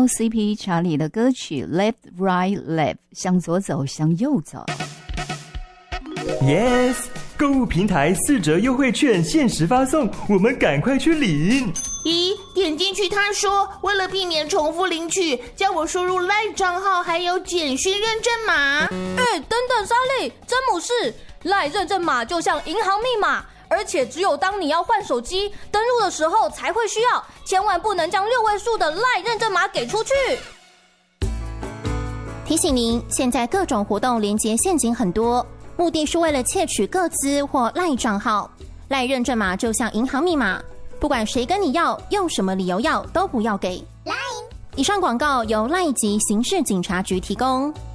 到 CP 查理的歌曲 Left Right Left 向左走向右走。 Yes， 购物平台4折优惠券限时发送，我们赶快去领。 咦，点进去他说为了避免重复领取，叫我输入 LINE 账号还有简讯认证码。 等等，莎莉，詹姆士，LINE 认证码就像银行密码，而且只有当你要换手机登录的时候才会需要，千万不能将6位数的 LINE 认证码给出去。 提醒您，现在各种活动连结陷阱很多，目的是为了窃取个资或 LINE 账号。LINE 认证码就像银行密码，不管谁跟你要，用什么理由要，都不要给。以上广告由LINE及刑事警察局提供。